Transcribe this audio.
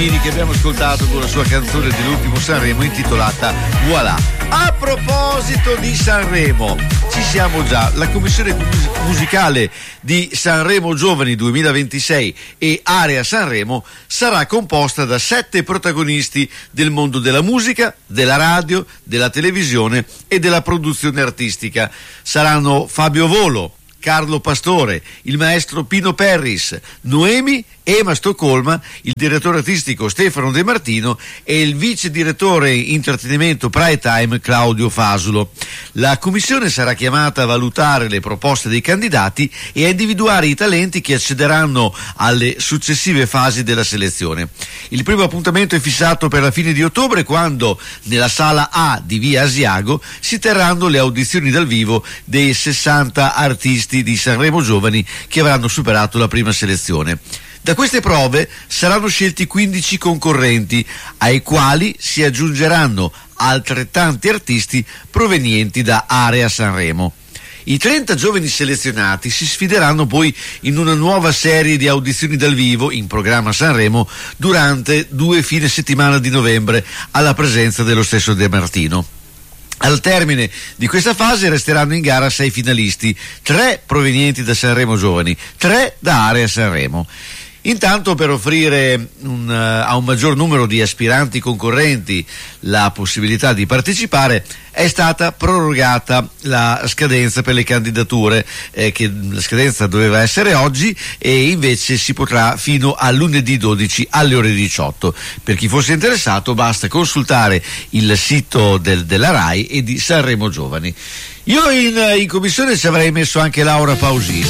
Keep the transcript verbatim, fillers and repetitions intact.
che abbiamo ascoltato con la sua canzone dell'ultimo Sanremo intitolata Voilà. A proposito di Sanremo, ci siamo già. La commissione musicale di Sanremo Giovani duemilaventisei e Area Sanremo sarà composta da sette protagonisti del mondo della musica, della radio, della televisione e della produzione artistica. Saranno Fabio Volo, Carlo Pastore, il maestro Pino Perris, Noemi, Ema Stoccolma, il direttore artistico Stefano De Martino e il vice direttore intrattenimento Prime Time Claudio Fasulo. La commissione sarà chiamata a valutare le proposte dei candidati e a individuare i talenti che accederanno alle successive fasi della selezione. Il primo appuntamento è fissato per la fine di ottobre, quando nella sala A di via Asiago si terranno le audizioni dal vivo dei sessanta artisti di Sanremo Giovani che avranno superato la prima selezione. Da queste prove saranno scelti quindici concorrenti, ai quali si aggiungeranno altrettanti artisti provenienti da Area Sanremo. I trenta giovani selezionati si sfideranno poi in una nuova serie di audizioni dal vivo in programma a Sanremo durante due fine settimana di novembre, alla presenza dello stesso De Martino. Al termine di questa fase resteranno in gara sei finalisti, tre provenienti da Sanremo Giovani, tre da Area Sanremo. Intanto, per offrire un, uh, a un maggior numero di aspiranti concorrenti la possibilità di partecipare, è stata prorogata la scadenza per le candidature, eh, che la scadenza doveva essere oggi e invece si potrà fino a lunedì dodici alle ore diciotto. Per chi fosse interessato basta consultare il sito del, della RAI e di Sanremo Giovani. Io in, in commissione ci avrei messo anche Laura Pausini.